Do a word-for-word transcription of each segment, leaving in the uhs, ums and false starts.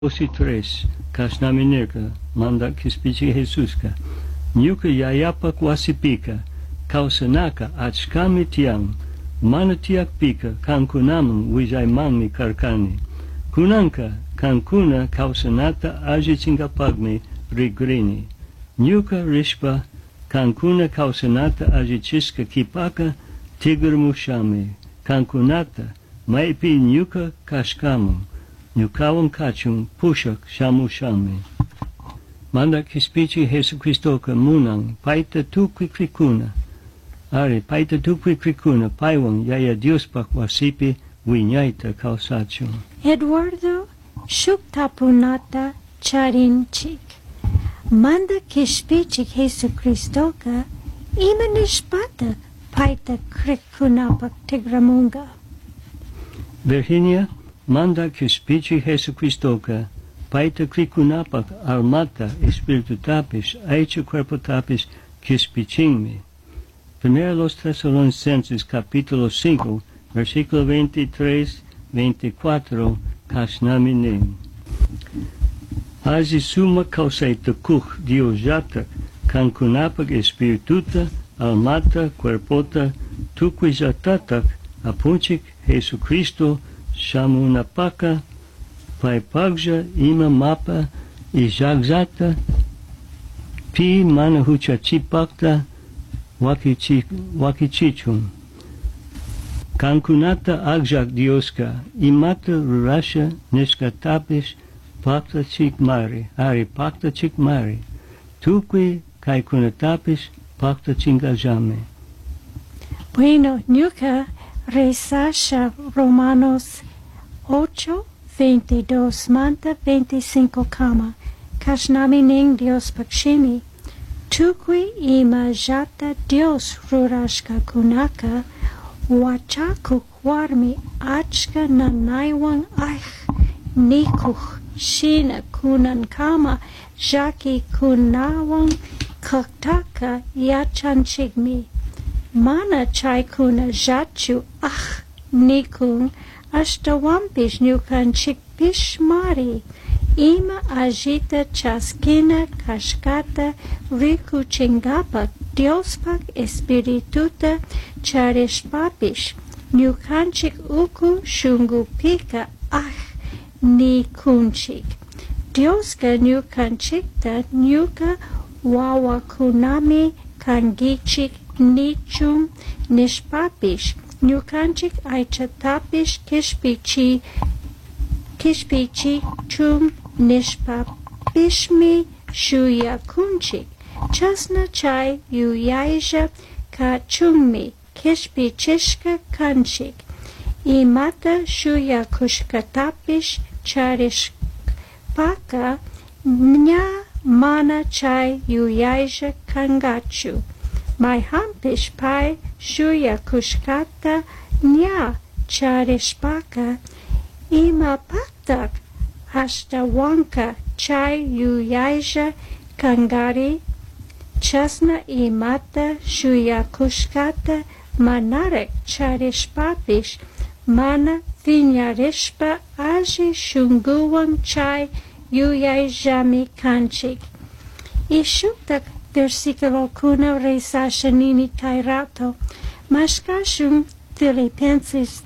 doce y tres, Kasnamineka, manda Kispichi Jesuska, Nyuka Yayapa Kwasipika, Kausanaka Achkami Tiang, Manatiak Pika, Kankunam Wijaimanmi Karkani, Kunanka, Kankuna Kausanata Ajichingapagmi Rigrini, Nyuka Rishpa, Kankuna Kausanata Ajichiska Kipaka Tigurmushami, Kankunata, Maipi Nyuka Kashkamu, Nyukawam Kachum Pushak Shamushami. Manda Kispichi Jesucristoka Munang, Paita Tukwikrikuna, Ari Paita Tukwikrikuna, Paiwang Yaya Diospak Wasipi, Winyaita Kausachu. Eduardo Shuktapunata Charinchik. Manda Kispichi Jesucristoka, Imanishpata, Paita Krikunapak Tigramunga. Virginia, manda Kispichi Jesucristoka, Paita Krikunapak Almata, Espíritu Tapis, Aichu Cuerpo Tapis, Kispichingmi. Primero los Tesalonicenses, capítulo cinco, versículo veintitrés, veinticuatro, Kashnaminim. Azi suma causaita kuch diojata, Kankunapak Espirituta, Almata, Cuerpota, Tuquijatatak, Apunchik, Jesucristo, Shamunapaka, Paipagja, Ima Mapa, Ijagzata, Pi Manahuchachipakta, Wakichichum. Kankunata Agjak Dioska, Imata Rurasha, Neskatapis, Pakta Chikmari, Ari Pakta Chikmari, Tukwi Kaikunatapis, Pakta Chingajame. Bueno, Nyuka Resasha Romanos ocho, veintidós, Manta veinticinco Kama, Kashnamining Dios Pakshimi, Tukwi ima jata Dios Rurashka Kunaka, Wachaku Warmi Achka Nanaiwang Ach, Nikuch Shina Kunan Kama, Jaki Kunawang Kaktaka Yachanchigmi. Mana chai kuna jachu ach nikung ashtawampish nyukanchik pishmari. Ima ajita chaskina kashkata riku chingapak diospak espirituta charishpapish. Nyukanchik uku shungupika ach nikunchik. Dioska nyukanchikta nyuka wawakunami kangichik nichum nishpapish, nyukanchik aichatapish kishpichi, kishpichi chum nishpapishmi shuyakunchik, chasna chai yuyaisha kachummi, kishpichishka kanchik, imata shuyakushkatapish charishpaka, nya mana chai yuyaisha kangachu. Mai hampish pai shuya kushkata nya charishpaka ima patak ashtawanka chai yuyaisha kangari chasna imata shuya kushkata manarek charishpapish mana vinyarishpa aji shunguwang chai yuyaijami kanchik. Ishuktak versículo kuna resasha nini tairato, mashkashum Filipenses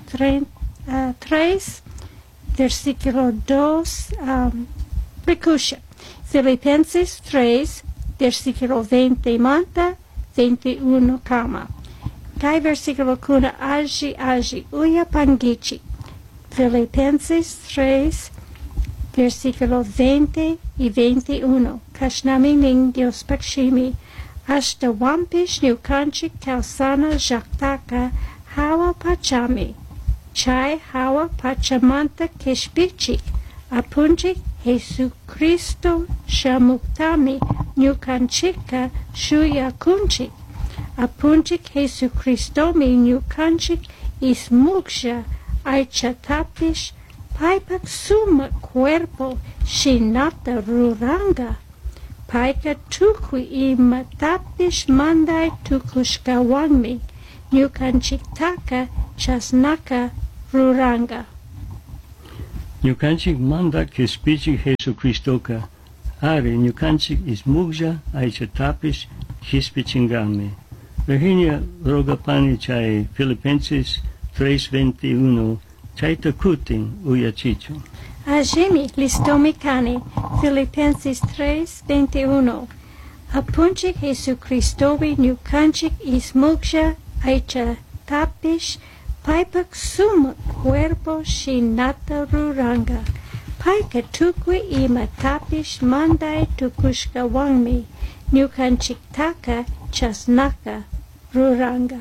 tres, versículo dos, um, recusha. Filipenses tres, versículo veinte, manta, veintiuno, kama. Kai versículo kuna aji aji, uya pangichi. Filipenses tres, versículo veinte y veintiuno. Kashnamining Dios Pakshimi, hasta wampish nyukanchik kausana jaktaka hawa pachami. Chai hawa pachamanta kishpichik, apunchik Jesucristo shamuktami nyukanchika shuyakunchik. Apunchik Jesucristomi nyukanchik ismuksha aichatapish paipak suma cuerpo shinata ruranga. Paika tukwi ima tapish mandai tukushkawangmi, nyukanchiktaka chasnaka ruranga. Njukanchik mandak ke spichik Jesu Kristoka. Are, njukanchik is mugja, aicha tapis, hispichingame. Virginia roga pani chai Filipenses tres veintiuno, chai takutin uyachicho. Ajemi listomikani, Filipenses tres veintiuno. Apunchik Jesu Christovi njukanchik is mugja, aicha tapis, paipak suma cuerpo shinata ruranga. Paika tukwi ima tapish mandai tukushka wangmi, njukanchik taka chasnaka ruranga.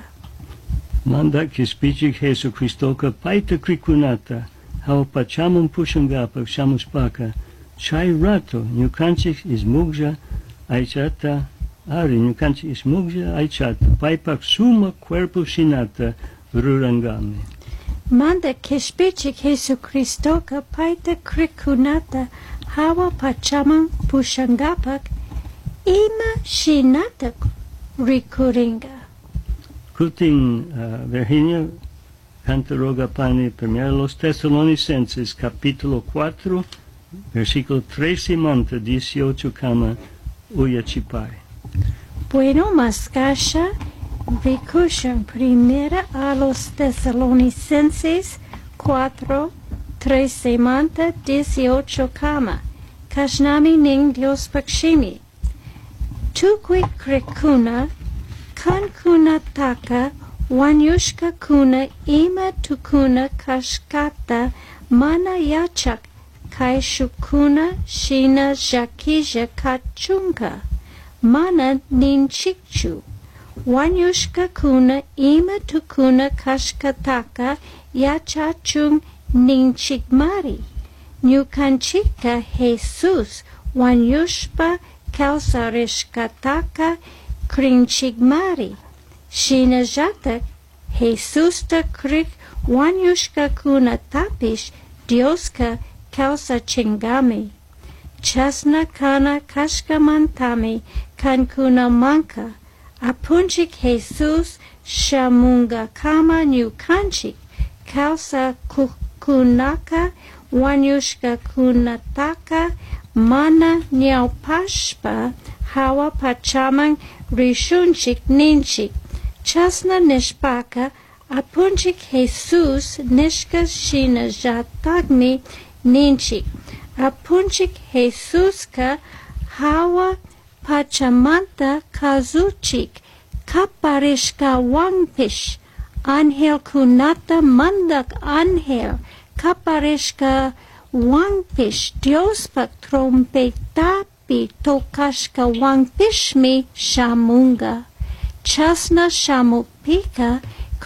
Manda kispichik Jesu Kristoka paita krikunata, hao pachamum pushangapa shamuspaka, chai rato, njukanchik is mugja, aichata, ari njukanchik is mugja, aichata, paipak suma cuerpo shinata rurangami. Manda kispichik Jesu Kristoka paita krikunata, hawa pachamam pushangapak, ima shinata rikuringa. Kutin uh, Virginia canta roga pani primero los Tesalonicenses capítulo cuatro versículo trece manta dieciocho kama uyachipai. Bueno, Mascasha, Vikushan primera a los Tesalonicenses cuatro, trece manta, dieciocho kama. Kashnami ning Dios pakshimi. Tukwi krikuna, kan kuna taka, wanyushka kuna ima tukuna kashkata, mana yachak, kai shukuna shina jakija kachunka, mana ninchikchu. Wanyushka kuna ima tukuna kashkataka yachachung ninchikmari. Nyukanchika Jesus wanyushpa kausarishkataka krinchikmari. Shinajatak Jesus ta krik wanyushka kuna tapish Dioska kausa chingami. Chasna kana kashkamantami kan kuna manka. Apunchik Jesus shamunga kama nyukanchik kausa kukunaka wanyushka kunataka mana nyawpashpa hawa pachamang rishunchik ninchik. Chasna nishpaka apunchik Jesus nishka shina jatagmi ninchik. Apunchik Jesus ka hawa pachamanta kazuchik kaparishka wangpish angel kunata mandak angel kaparishka wangpish Diospak trompetapi tokashka wangpishmi shamunga. Chasna shamupika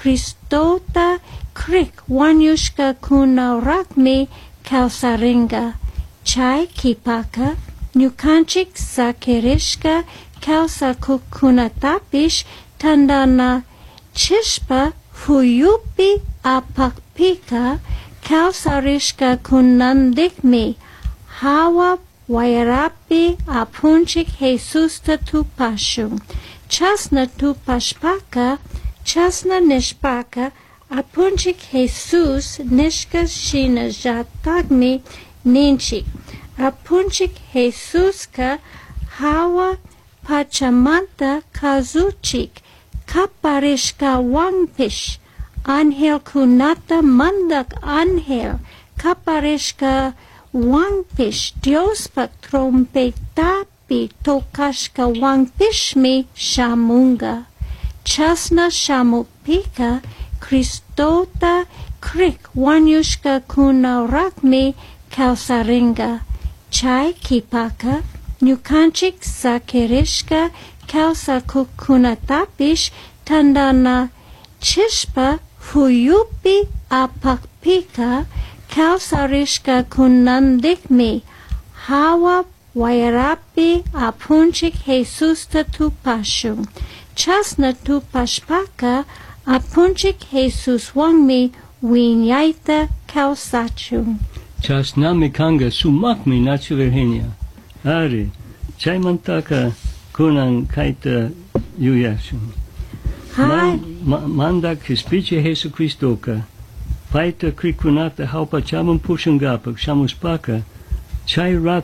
Kristota krik wanyushka kuna rakmi kausaringa. Chai kipaka nyukanchik sakirishka kausa kukunatapish tandana chishpa huyupi apakpika kausarishka kunandikmi hawa wairapi apunchik Jesus tatupashung. Chasna tupashpaka chasna nishpaka apunchik Jesus nishka shina jatagmi ninchik. Apunchik Jesus ka hawa pachamanta kazuchik kaparishka wangpish angel kunata mandak angel kaparishka wangpish Diospak trompetapi tokashka wangpishmi shamunga. Chasna shamupika Kristota krik wanyushka kuna rakmi kausaringa. Chai kipaka nyukanchik sakirishka kausa kukunatapish tandana chishpa huyupi apakpika kausarishka kunandikmi hawa wairapi apunchik Jesus tatupashung. Chasna tupashpaka apunchik Jesus wangmi winyaita kausachung. Chasna mikanga sumakmi nachu Virginia. Ari, chay mantaka kunan kaita yuyashun. Hai. Man, ma, manda kispiche Jesu Kristoka. Paita krikunata haupa chabam pushangapak shamuspaka, chay